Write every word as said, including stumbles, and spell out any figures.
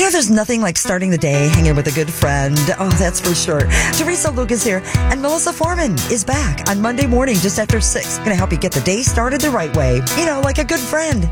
You know, there's nothing like starting the day hanging with a good friend. Oh, that's for sure. Teresa Lucas here, and Melissa Foreman is back on Monday morning just after six. Going to help you get the day started the right way. You know, like a good friend.